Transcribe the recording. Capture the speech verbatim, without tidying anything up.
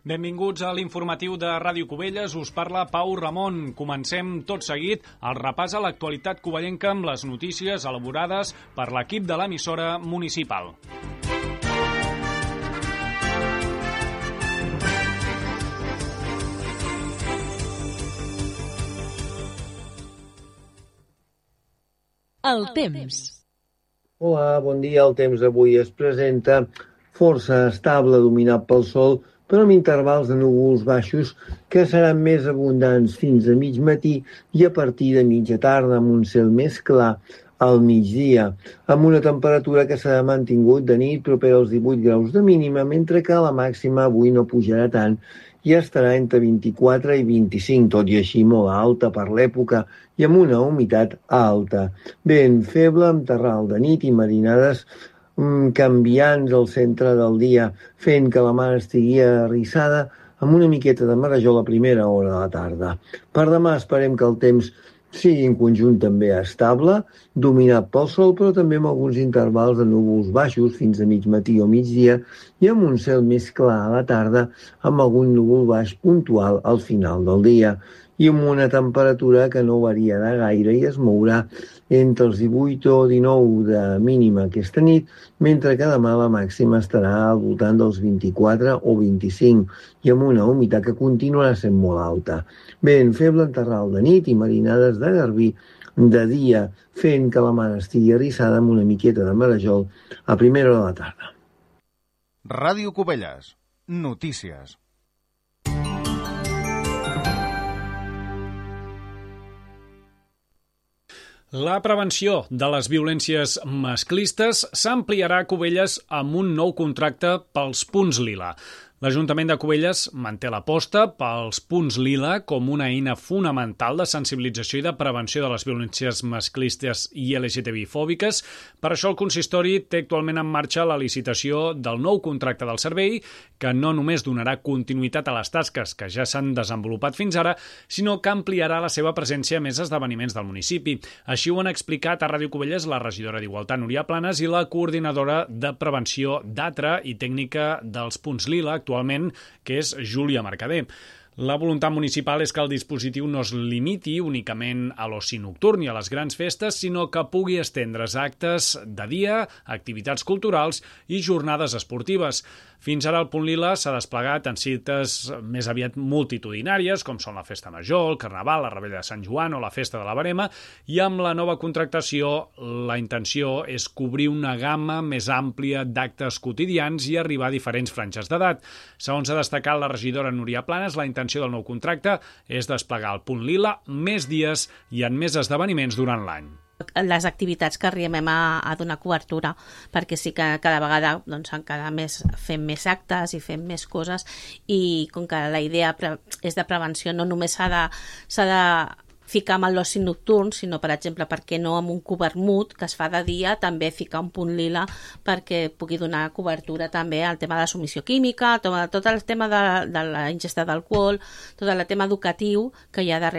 Benvinguts a l'informatiu de Ràdio Cubelles. Us parla Pau Ramon. Comencem tot seguit el repàs a l'actualitat covellenca amb les notícies elaborades per l'equip de l'emissora municipal. El temps. Hola, bon dia. El temps avui es presenta força estable, dominat pel sol, però amb intervals de núvols baixos que seran més abundants fins a mig matí i a partir de mitja tarda amb un cel més clar al migdia, amb una temperatura que s'ha mantingut de nit propera als divuit graus de mínima, mentre que la màxima avui no pujarà tant i estarà entre vint-i-quatre i vint-i-cinc, tot i així molt alta per l'època i amb una humitat alta. Vent feble amb terral de nit i marinades canviants al centre del dia, fent que la mar estigui arrissada amb una miqueta de marejol a primera hora de la tarda. Per demà esperem que el temps sigui en conjunt també estable, dominat pel sol, però també amb alguns intervals de núvols baixos fins a mig matí o migdia i amb un cel més clar a la tarda amb algun núvol baix puntual al final del dia i amb una temperatura que no variarà gaire i es mourà entre els divuit o dinou de mínima aquesta nit, mentre que demà la màxima estarà al voltant dels vint-i-quatre o vint-i-cinc i amb una humitat que continuarà sent molt alta. Vent feble en terral de nit i marinades de garbí de dia, fent que la mar estigui arrissada amb una miqueta de marejol a primera hora de la tarda. Ràdio Cubelles. Notícies. La prevenció de les violències masclistes s'ampliarà a Cubelles amb un nou contracte pels punts lila. L'Ajuntament de Cubelles manté l'aposta pels punts lila com una eina fonamental de sensibilització i de prevenció de les violències masclistes i L G T B I fòbiques. Per això el consistori té actualment en marxa la licitació del nou contracte del servei, que no només donarà continuïtat a les tasques que ja s'han desenvolupat fins ara, sinó que ampliarà la seva presència a més esdeveniments del municipi. Així ho han explicat a Ràdio Cubelles la regidora d'Igualtat, Núria Planes, i la coordinadora de prevenció d'Atra i tècnica dels punts lila, actualment, que és Júlia Mercader. La voluntat municipal és que el dispositiu no es limiti únicament a l'oci nocturn i a les grans festes, sinó que pugui estendre's a actes de dia, activitats culturals i jornades esportives. Fins ara el Punt Lila s'ha desplegat en cites més aviat multitudinàries, com són la Festa Major, el Carnaval, la Rebella de Sant Joan o la Festa de la Verema, i amb la nova contractació la intenció és cobrir una gamma més àmplia d'actes quotidians i arribar a diferents franges d'edat. Segons ha destacat la regidora Núria Planes, la intenció del nou contracte és desplegar el Punt Lila més dies i en més esdeveniments durant l'any. Les activitats que arribem a, a donar cobertura, perquè sí que cada vegada doncs, cada mes fem més actes i fem més coses, i com que la idea és de prevenció, no només s'ha de, s'ha de ficar amb l'oci nocturn, sinó, per exemple, per què no amb un cobert mut que es fa de dia, també ficar un punt lila perquè pugui donar cobertura també al tema de la submissió química, tot el tema de, de la ingesta d'alcohol, tot el tema educatiu que hi ha darrere